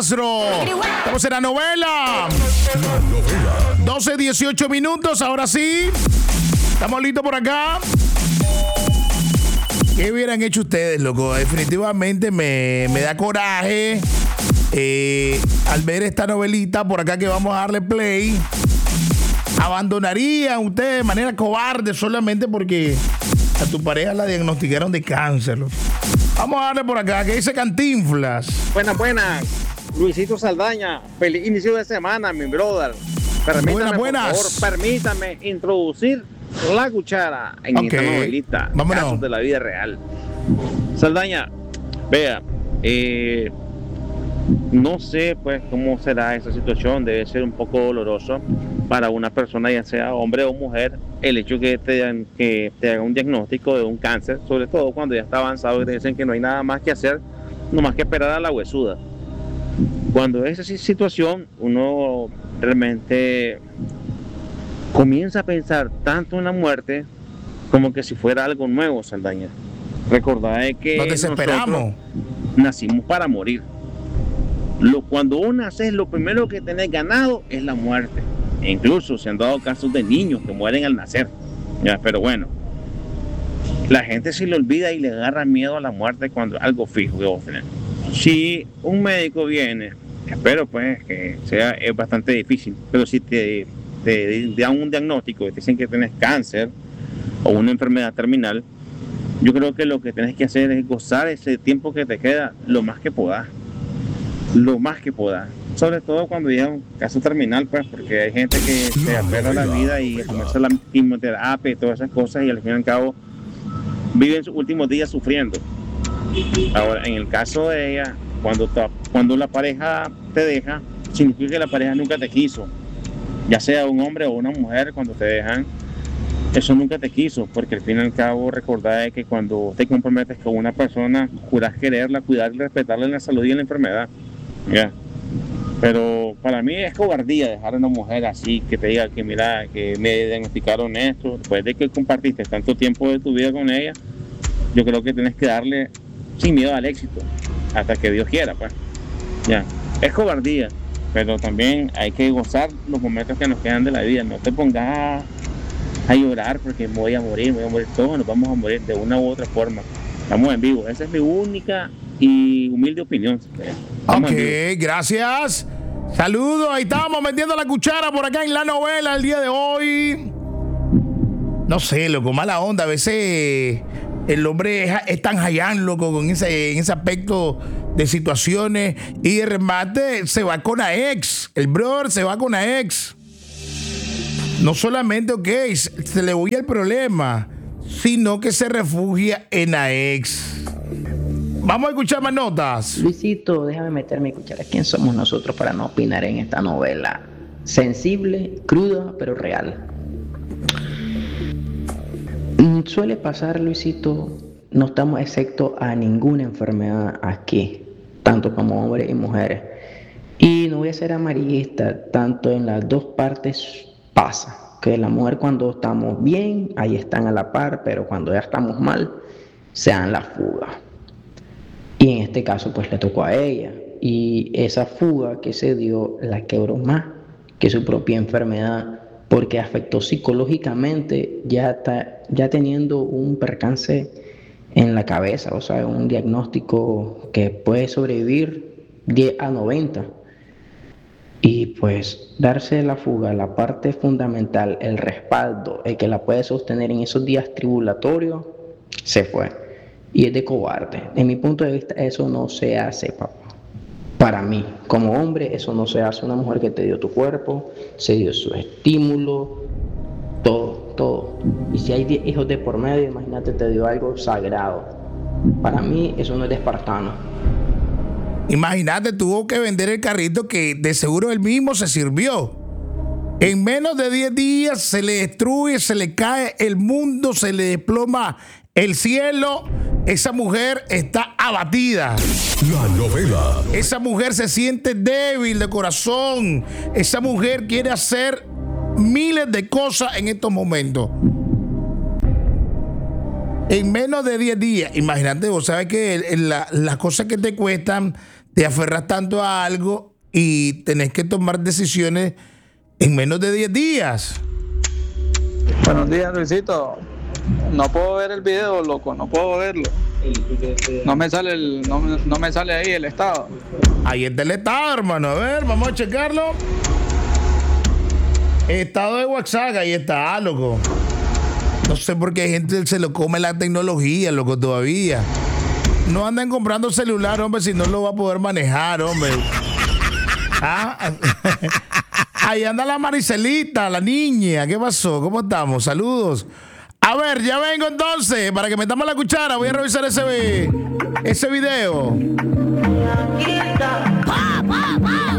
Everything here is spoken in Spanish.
Castro. Estamos en la novela. 12:18 minutos, ahora sí. Estamos listos por acá. ¿Qué hubieran hecho ustedes, loco? Definitivamente me da coraje al ver esta novelita por acá que vamos a darle play. ¿Abandonarían ustedes de manera cobarde solamente porque a tu pareja la diagnosticaron de cáncer? Vamos a darle por acá, que dice Cantinflas. Buenas, Luisito Saldaña. Feliz inicio de semana, mi brother. Permítame, Buenas. por favor, permítame introducir la cuchara en esta novelita. Vámonos. Casos de la vida real. Saldaña, vea, no sé pues cómo será esa situación. Debe ser un poco doloroso para una persona, ya sea hombre o mujer, el hecho que te haga un diagnóstico de un cáncer, sobre todo cuando ya está avanzado y te dicen que no hay nada más que hacer, no más que esperar a la huesuda. Cuando es esa situación, uno realmente comienza a pensar tanto en la muerte como que si fuera algo nuevo, Saldaña. Recordad que nos desesperamos. Nacimos para morir. Cuando uno nace, lo primero que tenés ganado es la muerte. E incluso se han dado casos de niños que mueren al nacer. Ya, pero bueno, la gente se le olvida y le agarra miedo a la muerte cuando es algo fijo. Si un médico viene, espero pues que sea, es bastante difícil, pero si te dan un diagnóstico y te dicen que tienes cáncer o una enfermedad terminal, yo creo que lo que tienes que hacer es gozar ese tiempo que te queda lo más que puedas. Lo más que puedas. Sobre todo cuando llega un caso terminal, pues, porque hay gente que se aferra a la vida y comienza la quimioterapia y todas esas cosas y al fin y al cabo viven sus últimos días sufriendo. Ahora, en el caso de ella, cuando la pareja te deja, significa que la pareja nunca te quiso. Ya sea un hombre o una mujer, cuando te dejan, eso nunca te quiso, porque al fin y al cabo recordad que cuando te comprometes con una persona, juras quererla, cuidarla, respetarla en la salud y en la enfermedad. ¿Ya? Pero para mí es cobardía dejar a una mujer así, que te diga que mira, que me diagnosticaron esto, después de que compartiste tanto tiempo de tu vida con ella. Yo creo que tienes que darle sin miedo al éxito, hasta que Dios quiera, pues. Ya, es cobardía, pero también hay que gozar los momentos que nos quedan de la vida. No te pongas a llorar porque voy a morir, todos nos vamos a morir de una u otra forma. Estamos en vivo, esa es mi única y humilde opinión. Ok, gracias. Saludos, ahí estamos metiendo la cuchara por acá en la novela el día de hoy. No sé, loco, mala onda. A veces el hombre es tan jayán, loco, en ese aspecto de situaciones, y de remate se va con la ex. El brother se va con la ex. No solamente, se le huye el problema, sino que se refugia en la ex. Vamos a escuchar más notas. Luisito, déjame meter mi cuchara. ¿Quién somos nosotros para no opinar en esta novela? Sensible, cruda, pero real. Suele pasar, Luisito, no estamos exceptos a ninguna enfermedad aquí, tanto como hombres y mujeres. Y no voy a ser amarillista, tanto en las dos partes pasa, que la mujer cuando estamos bien, ahí están a la par, pero cuando ya estamos mal, se dan la fuga. Y en este caso pues le tocó a ella, y esa fuga que se dio la quebró más que su propia enfermedad, porque afectó psicológicamente, ya teniendo un percance en la cabeza, o sea, un diagnóstico que puede sobrevivir 10 a 90. Y pues darse la fuga, la parte fundamental, el respaldo, el que la puede sostener en esos días tribulatorios, se fue. Y es de cobarde. En mi punto de vista, eso no se hace, papá. Para mí, como hombre, eso no se hace. Una mujer que te dio tu cuerpo, se dio su estímulo, todo. Y si hay 10 hijos de por medio, imagínate, te dio algo sagrado. Para mí, eso no es de espartano. Imagínate, tuvo que vender el carrito que de seguro él mismo se sirvió. En menos de 10 días se le destruye, se le cae el mundo, se le desploma el cielo. Esa mujer está abatida. La novela. Esa mujer se siente débil de corazón. Esa mujer quiere hacer miles de cosas en estos momentos. En menos de 10 días. Imagínate, vos sabes que las cosas que te cuestan te aferras tanto a algo y tenés que tomar decisiones en menos de 10 días. Buenos días, Luisito. No puedo ver el video, loco, no puedo verlo. No me sale no me sale ahí el estado. Ahí está el estado, hermano. A ver, vamos a checarlo. Estado de WhatsApp, ahí está, loco. No sé por qué hay gente que se lo come la tecnología, loco, todavía. No anden comprando celular, hombre, si no lo va a poder manejar, hombre. ¿Ah? Ahí anda la Maricelita, la niña. ¿Qué pasó? ¿Cómo estamos? Saludos. A ver, ya vengo entonces. Para que metamos la cuchara, voy a revisar ese video.